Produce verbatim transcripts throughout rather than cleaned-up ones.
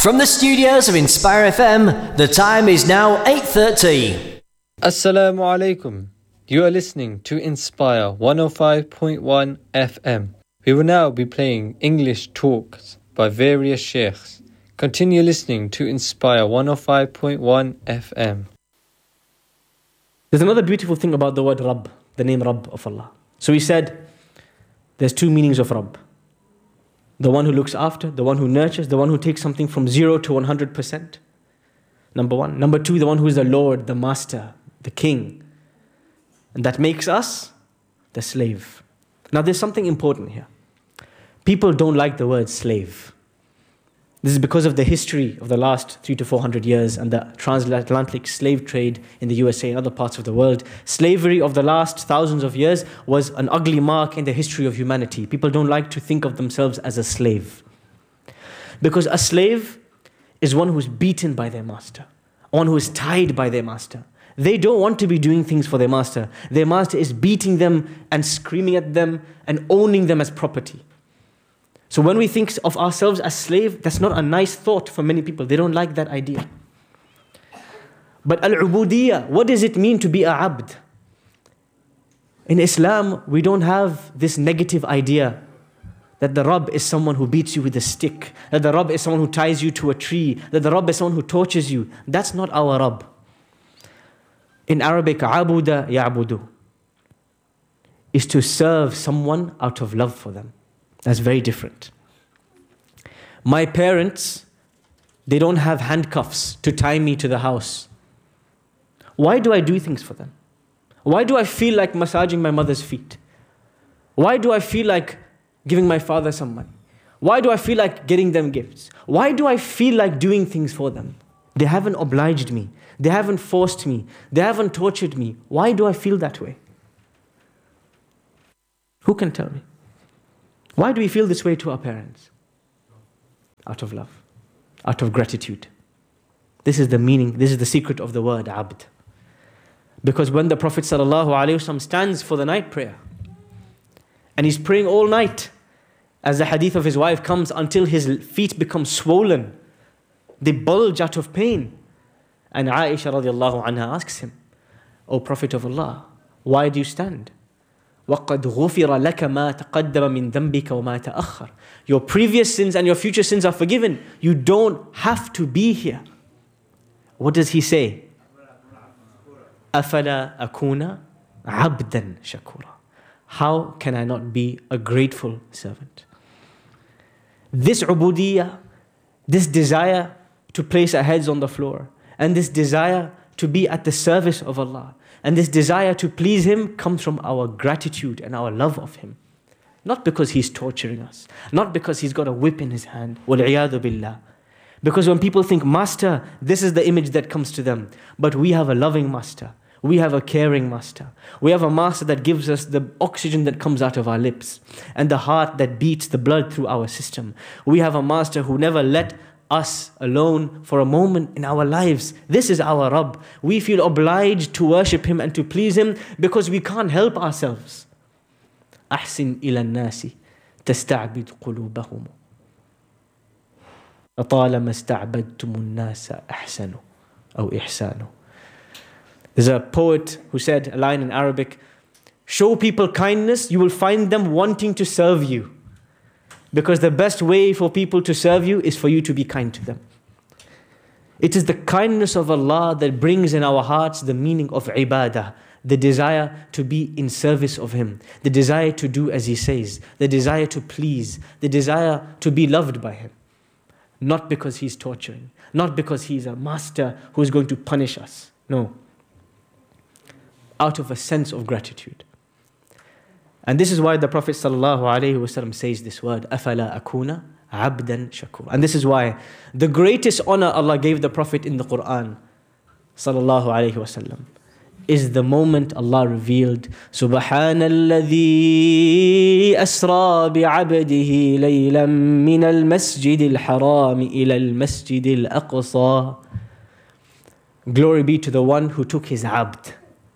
From the studios of Inspire F M, the time is now eight thirty. Assalamu alaikum. You are listening to Inspire one oh five point one F M. We will now be playing English talks by various sheikhs. Continue listening to Inspire one oh five point one F M. There's another beautiful thing about the word Rabb, the name Rabb of Allah. So we said there's two meanings of Rabb. The one who looks after, the one who nurtures, the one who takes something from zero to one hundred percent. Number one. Number two, the one who is the Lord, the Master, the King. And that makes us the slave. Now there's something important here. People don't like the word slave. This is because of the history of the last three to four hundred years and the transatlantic slave trade in the U S A and other parts of the world. Slavery of the last thousands of years was an ugly mark in the history of humanity. People don't like to think of themselves as a slave. Because a slave is one who is beaten by their master, one who is tied by their master. They don't want to be doing things for their master. Their master is beating them and screaming at them and owning them as property. So when we think of ourselves as slave, that's not a nice thought for many people. They don't like that idea. But al-ubudiyya, what does it mean to be a abd? In Islam, we don't have this negative idea that the Rabb is someone who beats you with a stick, that the Rabb is someone who ties you to a tree, that the Rabb is someone who tortures you. That's not our Rabb. In Arabic, abuda ya'budu is to serve someone out of love for them. That's very different. My parents, they don't have handcuffs to tie me to the house. Why do I do things for them? Why do I feel like massaging my mother's feet? Why do I feel like giving my father some money? Why do I feel like getting them gifts? Why do I feel like doing things for them? They haven't obliged me. They haven't forced me. They haven't tortured me. Why do I feel that way? Who can tell me? Why do we feel this way to our parents? Out of love, out of gratitude. This is the meaning, this is the secret of the word abd. Because when the Prophet ﷺ stands for the night prayer, and he's praying all night, as the hadith of his wife comes, until his feet become swollen, they bulge out of pain. And Aisha radiallahu anha asks him, O Prophet of Allah, why do you stand? وَقَدْ غُفِرَ لَكَ مَا تَقَدَّمَ مِنْ ذَنْبِكَ وَمَا تَأَخَّرَ. Your previous sins and your future sins are forgiven. You don't have to be here. What does he say? أَفَلَا أَكُونَ عَبْدًا شَكُورًا. How can I not be a grateful servant? This ubudiyya, this desire to place our heads on the floor, and this desire to be at the service of Allah, and this desire to please Him comes from our gratitude and our love of Him. Not because He's torturing us. Not because He's got a whip in His hand. وَالْعِيَاذُ بِاللَّهِ. Because when people think, Master, this is the image that comes to them. But we have a loving Master. We have a caring Master. We have a Master that gives us the oxygen that comes out of our lips and the heart that beats the blood through our system. We have a Master who never let us alone for a moment in our lives. This is our Rabb. We feel obliged to worship Him and to please Him because we can't help ourselves. أحسن إلى الناس تستعبد قلوبهم أطالما استعبدتم الناس أحسن أو إحسان. There's a poet who said a line in Arabic, show people kindness, you will find them wanting to serve you. Because the best way for people to serve you is for you to be kind to them. It is the kindness of Allah that brings in our hearts the meaning of ibadah, the desire to be in service of Him, the desire to do as He says, the desire to please, the desire to be loved by Him. Not because He's torturing, not because He's a master who is going to punish us. No. Out of a sense of gratitude. And this is why the Prophet ﷺ says this word, أَفَلَا أَكُونَ عَبْدًا شَكُورًا. And this is why the greatest honor Allah gave the Prophet in the Quran ﷺ is the moment Allah revealed, سُبْحَانَ الَّذِي أَسْرَى بِعَبْدِهِ لَيْلًا مِّنَ الْمَسْجِدِ الْحَرَامِ إِلَى الْمَسْجِدِ الْأَقْصَى. Glory be to the one who took his abd,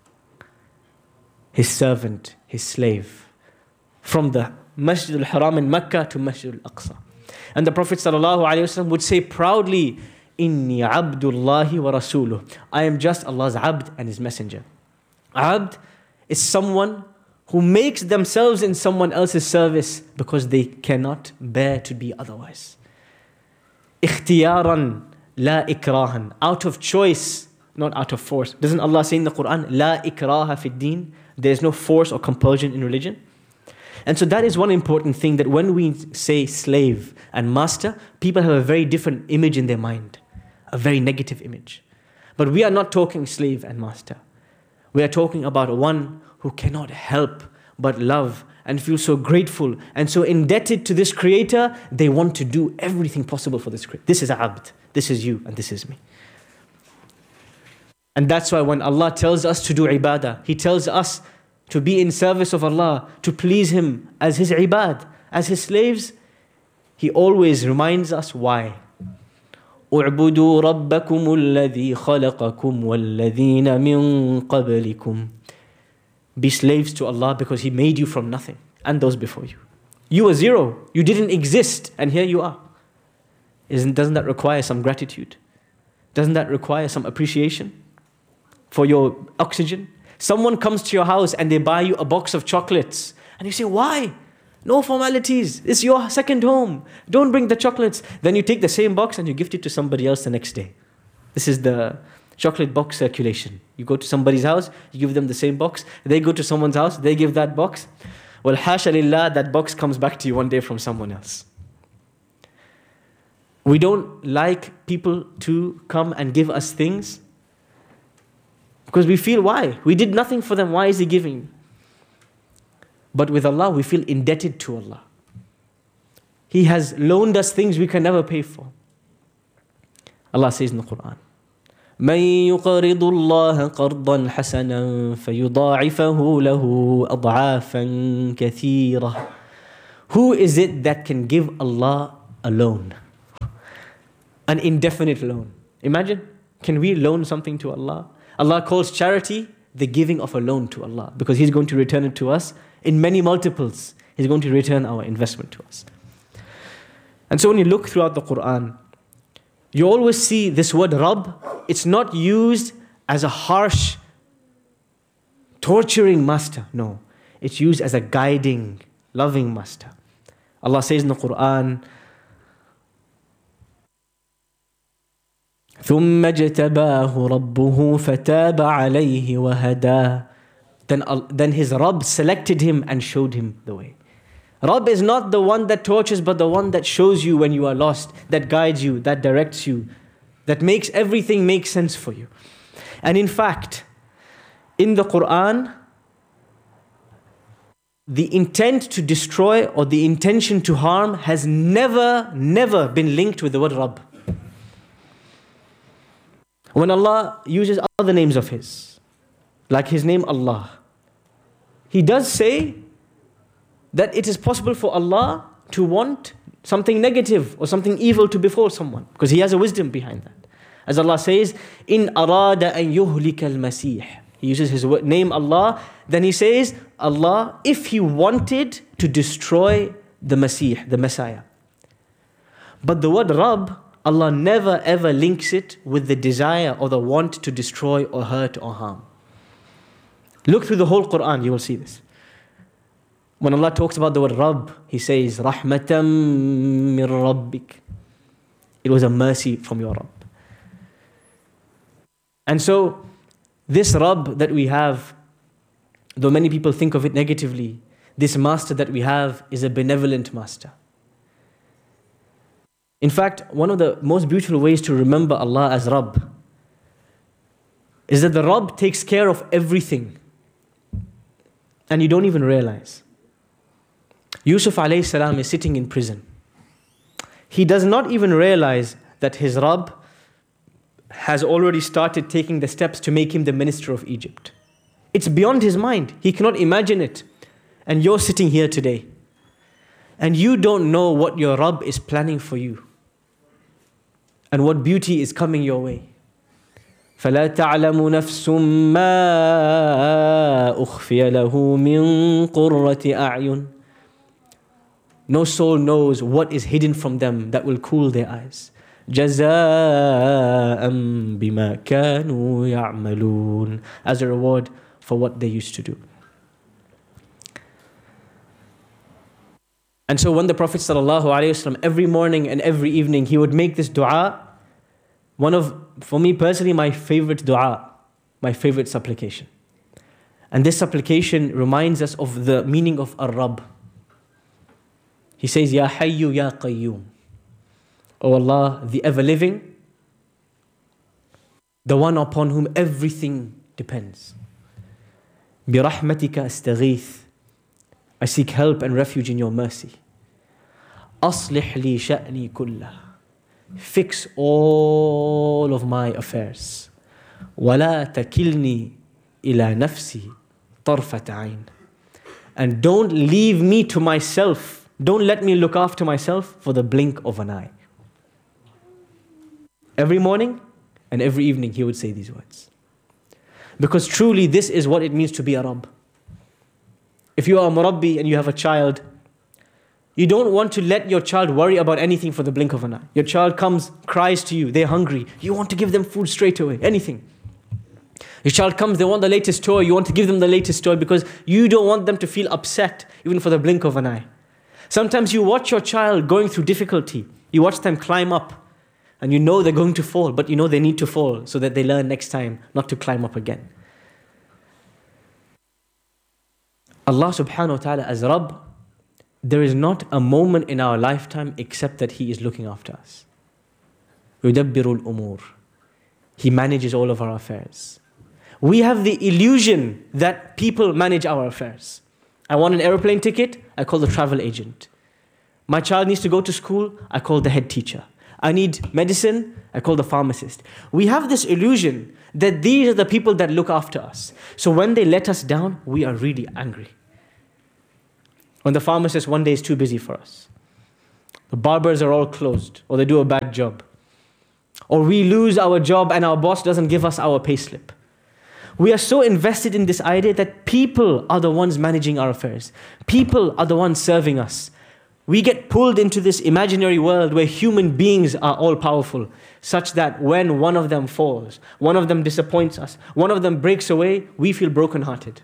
his servant, his slave, from the Masjid al-Haram in Mecca to Masjid al-Aqsa. And the Prophet ﷺ would say proudly, Inni abdullahi wa rasuluh. I am just Allah's abd and His messenger. Abd is someone who makes themselves in someone else's service because they cannot bear to be otherwise. Ikhtiyaran la ikrahan. Out of choice, not out of force. Doesn't Allah say in the Quran, La ikraha fid deen? There is no force or compulsion in religion. And so that is one important thing, that when we say slave and master, people have a very different image in their mind. A very negative image. But we are not talking slave and master. We are talking about one who cannot help but love and feel so grateful and so indebted to this creator, they want to do everything possible for this creator. This is abd, this is you, and this is me. And that's why when Allah tells us to do ibadah, He tells us to be in service of Allah, to please Him as His ibad, as His slaves, He always reminds us why. اعبدوا ربكم الذي خلقكم والذين من قبلكم. Be slaves to Allah because He made you from nothing and those before you. You were zero, you didn't exist, and here you are. Isn't, doesn't that require some gratitude? Doesn't that require some appreciation for your oxygen? Someone comes to your house and they buy you a box of chocolates and you say, why? No formalities. It's your second home. Don't bring the chocolates. Then you take the same box and you gift it to somebody else the next day. This is the chocolate box circulation. You go to somebody's house, you give them the same box. They go to someone's house, they give that box. Well, hasha lillah, that box comes back to you one day from someone else. We don't like people to come and give us things because we feel, why? We did nothing for them. Why is He giving? But with Allah, we feel indebted to Allah. He has loaned us things we can never pay for. Allah says in the Quran, مَن يُقَرِضُ اللَّهَ قَرْضًا حَسَنًا فَيُضَاعِفَهُ لَهُ أَضْعَافًا كَثِيرًا. Who is it that can give Allah a loan? An indefinite loan. Imagine, can we loan something to Allah? Allah calls charity the giving of a loan to Allah because He's going to return it to us in many multiples. He's going to return our investment to us. And so when you look throughout the Quran, you always see this word Rabb. It's not used as a harsh, torturing master. No, it's used as a guiding, loving master. Allah says in the Quran, ثُمَّ اجْتَبَاهُ رَبُّهُ فَتَابَ عَلَيْهِ وَهَدَاهُ. Then, then his Rabb selected him and showed him the way. Rabb is not the one that tortures, but the one that shows you when you are lost, that guides you, that directs you, that makes everything make sense for you. And in fact, in the Quran, the intent to destroy or the intention to harm has never, never been linked with the word Rabb. When Allah uses other names of His, like His name Allah, He does say that it is possible for Allah to want something negative or something evil to befall someone, because He has a wisdom behind that. As Allah says, إِنْ أَرَادَ أَنْ يُهْلِكَ الْمَسِيحِ. He uses His name Allah, then He says, Allah, if He wanted to destroy the Masih, the Messiah. But the word Rabb, Allah never ever links it with the desire or the want to destroy or hurt or harm. Look through the whole Quran, you will see this. When Allah talks about the word Rabb, He says, رَحْمَةً مِّن رَبِّكَ. It was a mercy from your Rabb. And so, this Rabb that we have, though many people think of it negatively, this master that we have is a benevolent master. In fact, one of the most beautiful ways to remember Allah as Rabb is that the Rabb takes care of everything and you don't even realize. Yusuf alayhi salam is sitting in prison. He does not even realize that his Rabb has already started taking the steps to make him the minister of Egypt. It's beyond his mind. He cannot imagine it. And you're sitting here today. And you don't know what your Rabb is planning for you. And what beauty is coming your way. فَلَا تَعْلَمُ نَفْسٌ مَا أُخْفِيَ لَهُ مِنْ قُرَّةِ أَعْيُنٍ. No soul knows what is hidden from them that will cool their eyes. جَزَاءً بِمَا كَانُوا يَعْمَلُونَ, as a reward for what they used to do. And so when the Prophet ﷺ, every morning and every evening, he would make this dua, one of, for me personally, my favorite dua, my favorite supplication. And this supplication reminds us of the meaning of Ar-Rabb. He says, Ya Hayyu Ya Qayyum. O Allah, the ever-living, the one upon whom everything depends. Bi-rahmatika astaghith. I seek help and refuge in your mercy. Aslih li sha'ni kullah. Fix all of my affairs. وَلَا تَكِلْنِي إِلَى نَفْسِي طَرْفَةَ عَيْنٍ. And don't leave me to myself. Don't let me look after myself for the blink of an eye. Every morning and every evening he would say these words. Because truly this is what it means to be a Rabb. If you are a Murabbi and you have a child, you don't want to let your child worry about anything for the blink of an eye. Your child comes, cries to you, they're hungry. You want to give them food straight away, anything. Your child comes, they want the latest toy, you want to give them the latest toy because you don't want them to feel upset even for the blink of an eye. Sometimes you watch your child going through difficulty. You watch them climb up and you know they're going to fall, but you know they need to fall so that they learn next time not to climb up again. Allah subhanahu wa ta'ala as Rabb, there is not a moment in our lifetime except that He is looking after us. يُدَبِّرُ الْأُمُورِ. He manages all of our affairs. We have the illusion that people manage our affairs. I want an airplane ticket, I call the travel agent. My child needs to go to school, I call the head teacher. I need medicine, I call the pharmacist. We have this illusion that these are the people that look after us. So when they let us down, we are really angry. When the pharmacist one day is too busy for us. The barbers are all closed, or they do a bad job. Or we lose our job and our boss doesn't give us our pay slip. We are so invested in this idea that people are the ones managing our affairs. People are the ones serving us. We get pulled into this imaginary world where human beings are all powerful, such that when one of them falls, one of them disappoints us, one of them breaks away, we feel brokenhearted.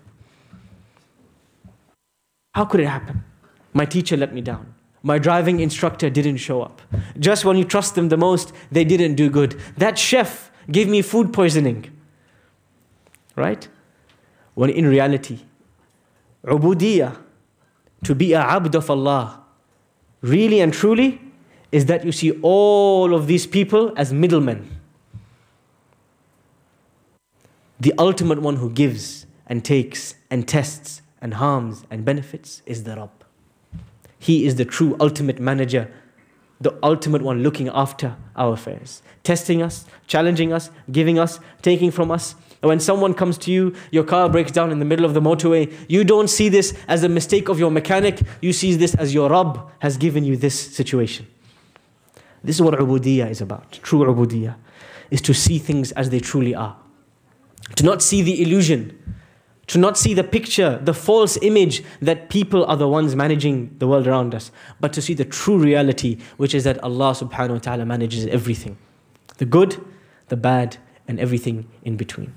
How could it happen? My teacher let me down. My driving instructor didn't show up. Just when you trust them the most, they didn't do good. That chef gave me food poisoning. Right? When in reality, ubudiyah, to be a abd of Allah, really and truly, is that you see all of these people as middlemen. The ultimate one who gives and takes and tests and harms and benefits is the Rabb. He is the true ultimate manager, the ultimate one looking after our affairs, testing us, challenging us, giving us, taking from us. When someone comes to you, your car breaks down in the middle of the motorway, you don't see this as a mistake of your mechanic, you see this as your Rabb has given you this situation. This is what ubudiyah is about. True ubudiyah is to see things as they truly are. To not see the illusion, to not see the picture, the false image that people are the ones managing the world around us, but to see the true reality, which is that Allah subhanahu wa ta'ala manages everything. The good, the bad, and everything in between.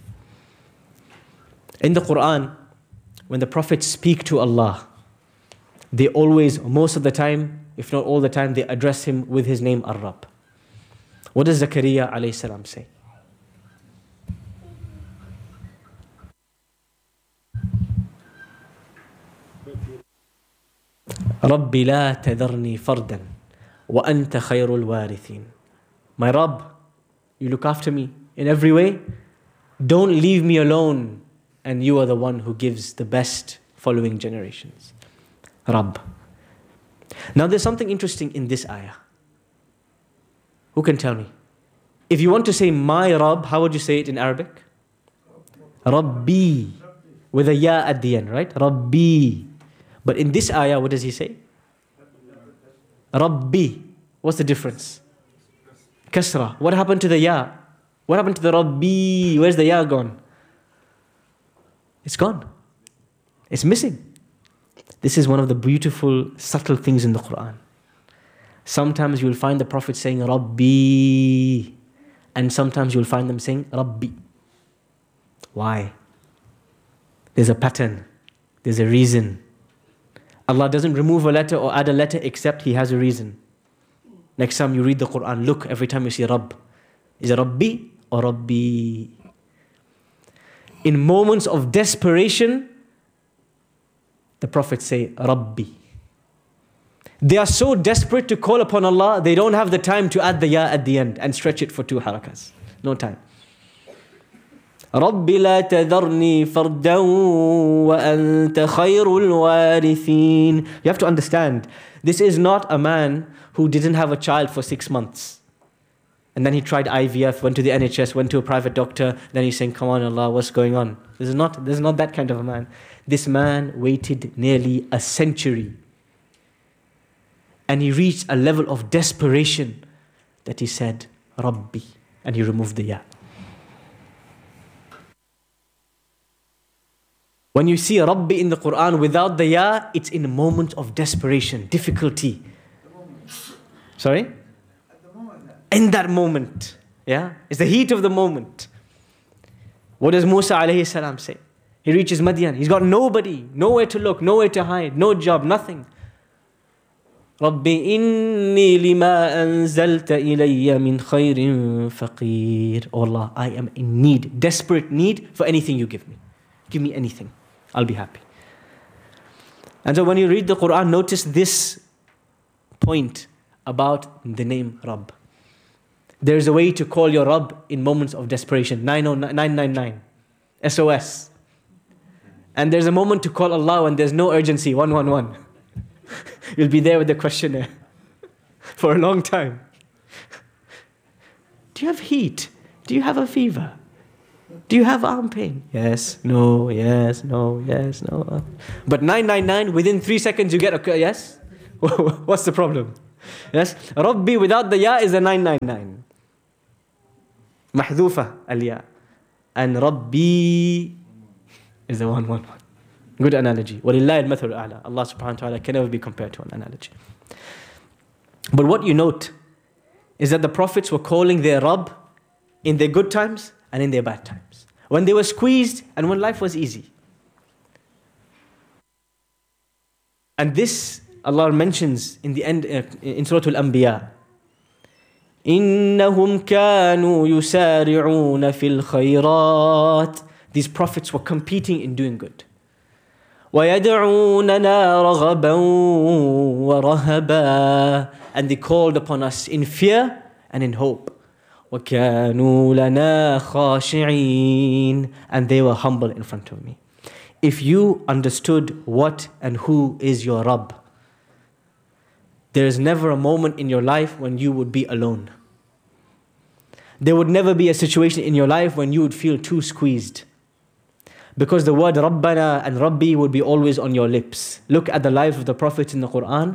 In the Quran, when the prophets speak to Allah, they always, most of the time, if not all the time, they address Him with His name, Ar-Rabb. What does Zakaria alayhi salam say? رَبِّ لَا تَذَرْنِي فَرْدًا وَأَنْتَ خَيْرُ الْوَارِثِينَ. My Rabb, you look after me in every way. Don't leave me alone, and you are the one who gives the best following generations. Rabb. Now there's something interesting in this ayah. Who can tell me? If you want to say my Rabb, how would you say it in Arabic? Rabbi. With a ya at the end, right? Rabbi. But in this ayah, what does he say? Rabbi. What's the difference? Kasra. What happened to the ya? What happened to the Rabbi? Where's the ya gone? It's gone. It's missing. This is one of the beautiful, subtle things in the Quran. Sometimes you'll find the Prophet saying, Rabbi. And sometimes you'll find them saying, Rabbi. Why? There's a pattern. There's a reason. Allah doesn't remove a letter or add a letter except He has a reason. Next time you read the Quran, look every time you see Rabb. Is it Rabbi or Rabbi? In moments of desperation, the Prophet say, Rabbi. They are so desperate to call upon Allah, they don't have the time to add the ya at the end and stretch it for two harakas. No time. رَبِّ لَا تَذَرْنِي فَرْدًا وَأَنْتَ خَيْرُ الْوَارِثِينَ. You have to understand, this is not a man who didn't have a child for six months. And then he tried I V F, went to the N H S, went to a private doctor, then he's saying, come on Allah, what's going on? This is not, this is not that kind of a man. This man waited nearly a century. And he reached a level of desperation that he said, Rabbi. And he removed the ya. When you see Rabbi in the Quran without the ya, it's in a moment of desperation, difficulty. Sorry? At the moment. In that moment. Yeah? It's the heat of the moment. What does Musa alayhi salam say? He reaches Madian. He's got nobody, nowhere to look, nowhere to hide, no job, nothing. Rabbi inni lima anzalta ilayya min khayrin faqir. Oh Allah, I am in need, desperate need for anything you give me. Give me anything. I'll be happy. And so when you read the Quran, notice this point about the name Rabb. There is a way to call your Rabb in moments of desperation. nine nine nine. S O S. And there's a moment to call Allah when there's no urgency. one one one. You'll be there with the questionnaire for a long time. Do you have heat? Do you have a fever? Do you have arm pain? Yes, no, yes, no, yes, no. But nine nine nine, within three seconds you get a yes? What's the problem? Yes? Rabbi without the ya is a nine nine nine. Mahdhufa al-ya. And Rabbi is the one one one. Good analogy. وَلِلَّهِ الْمَثَلُ الْأَعْلَى. Allah subhanahu wa ta'ala can never be compared to an analogy. But what you note is that the prophets were calling their Rabb in their good times and in their bad times. When they were squeezed and when life was easy. And this Allah mentions in the end uh, in Surah Al-Anbiya. إِنَّهُمْ كَانُوا يُسَارِعُونَ فِي الْخَيْرَاتِ. These prophets were competing in doing good. وَيَدْعُونَنَا رَغَبًا وَرَهَبًا. And they called upon us in fear and in hope. وَكَانُوا لَنَا خَاشِعِينَ. And they were humble in front of me. If you understood what and who is your Rabb, there is never a moment in your life when you would be alone. There would never be a situation in your life when you would feel too squeezed. Because the word Rabbana and Rabbi would be always on your lips. Look at the life of the prophets in the Quran.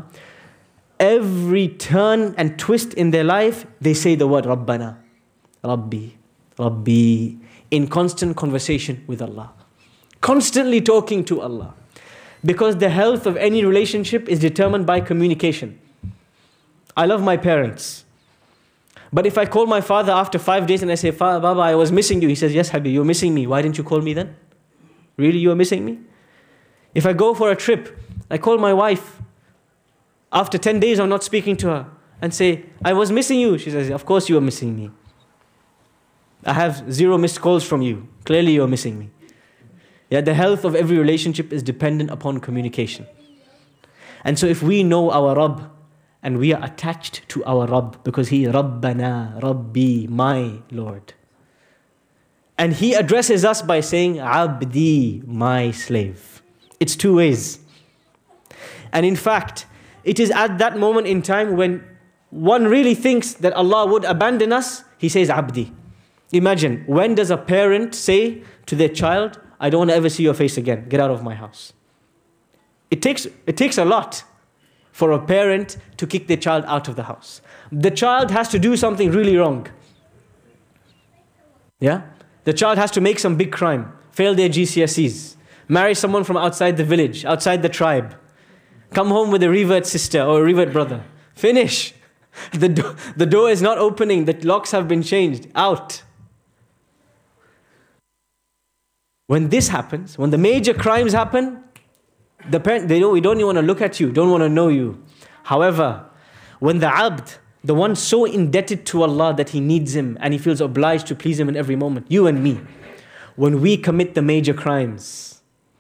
Every turn and twist in their life, they say the word Rabbana, Rabbi, Rabbi, in constant conversation with Allah. Constantly talking to Allah. Because the health of any relationship is determined by communication. I love my parents. But if I call my father after five days and I say, Baba, I was missing you. He says, yes, Habib, you're missing me. Why didn't you call me then? Really, you are missing me? If I go for a trip, I call my wife. After ten days, I'm not speaking to her. And say, I was missing you. She says, of course you are missing me. I have zero missed calls from you. Clearly you are missing me. Yeah, the health of every relationship is dependent upon communication. And so if we know our Rabb, and we are attached to our Rabb, because He Rabbana, Rabbi, my Lord. And He addresses us by saying, Abdi, my slave. It's two ways. And in fact, it is at that moment in time when one really thinks that Allah would abandon us, He says, Abdi. Imagine, when does a parent say to their child, I don't want to ever see your face again, get out of my house? It takes, it takes a lot for a parent to kick their child out of the house. The child has to do something really wrong. Yeah? The child has to make some big crime, fail their G C S Es, marry someone from outside the village, outside the tribe, Come home with a revert sister or a revert brother. Finish. The, do- the door is not opening. The locks have been changed. Out. When this happens, when the major crimes happen, the parent, they don't, we don't even want to look at you, don't want to know you. However, when the abd, the one so indebted to Allah that he needs Him and he feels obliged to please Him in every moment, you and me, when we commit the major crimes,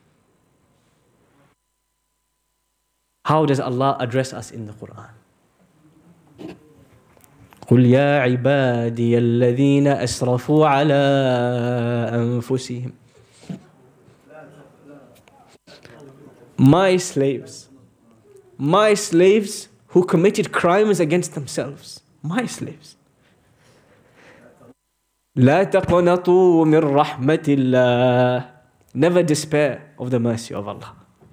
how does Allah address us in the Quran? قُلْ يَا عِبَادِيَ الَّذِينَ أَسْرَفُوا عَلَىٰ أَنفُسِهِمْ. My slaves, my slaves who committed crimes against themselves, my slaves. لا تقنطوا من رحمة الله. Never despair of the mercy of Allah.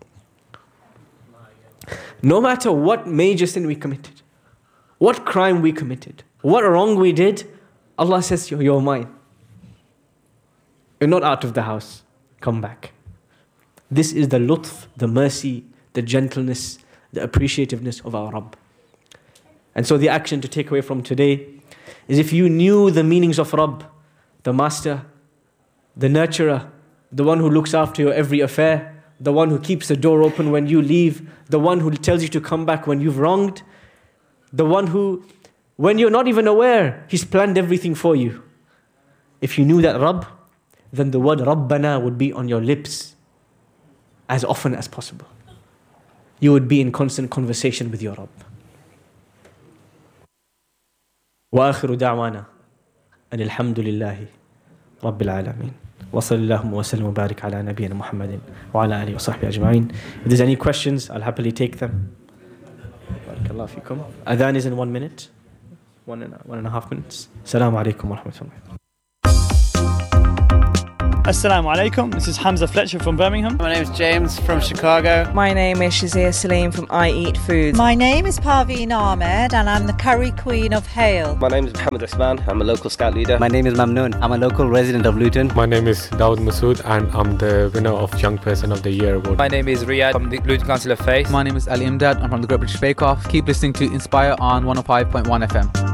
No matter what major sin we committed, what crime we committed, what wrong we did, Allah says, you're, you're mine. You're not out of the house. Come back. This is the lutf, the mercy, the gentleness, the appreciativeness of our Rabb. And so the action to take away from today is, if you knew the meanings of Rabb, the master, the nurturer, the one who looks after your every affair, the one who keeps the door open when you leave, the one who tells you to come back when you've wronged, the one who, when you're not even aware, He's planned everything for you. If you knew that Rabb, then the word Rabbana would be on your lips as often as possible. You would be in constant conversation with your Rabb. وآخر دعوانا أن الحمد لله رب العالمين وصلى اللهم وسلم وبارك على نبينا محمد وعلى آله وصحبه أجمعين. If there's any questions, I'll happily take them. Barakallahu fikum. Adhan is in one minute, one and a, one and a half minutes. Assalamu alaikum wa rahmatullah. Assalamu alaikum, this is Hamza Fletcher from Birmingham. My name is James from Chicago. My name is Shazia Salim from I Eat Foods. My name is Parveen Ahmed and I'm the curry queen of Hale. My name is Mohammed Osman, I'm a local scout leader. My name is Mamnoon, I'm a local resident of Luton. My name is Dawood Masood and I'm the winner of Young Person of the Year award. My name is Riyad from the Luton Council of Faith. My name is Ali Imdad, I'm from the Great British Bake Off. Keep listening to Inspire on one oh five point one F M.